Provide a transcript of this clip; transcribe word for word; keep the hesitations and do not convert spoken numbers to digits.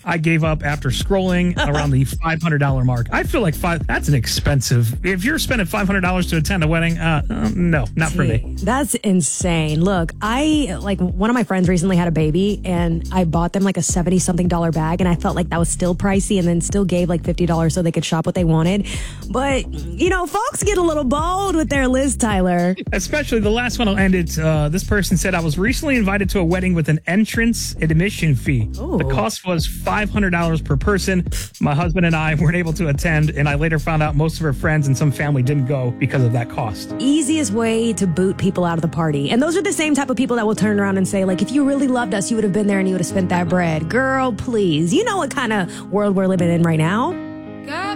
I gave up after scrolling around the five hundred dollars mark. I feel like five, that's an expensive. If you're spending five hundred dollars to attend a wedding, uh, uh, no, not for me. That's insane. Look, I, like, one of my friends recently had a baby, and I bought them like a seventy-something dollar bag, and I felt like that was still pricey, and then still gave like fifty dollars so they could shop what they wanted. But, you know, folks get a little bold with their list, Tyler. Especially the last one I'll end it. Uh, this person said, I was recently invited to a wedding with an entrance admission fee. Ooh. The cost was five hundred dollars per person. My husband and I weren't able to attend, and I later found out most of her friends and some family didn't go because of that cost. Easiest way to boot people out of the party. And those are the same type of people that will turn around and say, like, if you really loved us, you would have been there and you would have spent that bread. Girl, please. You know what kind of world we're living in right now?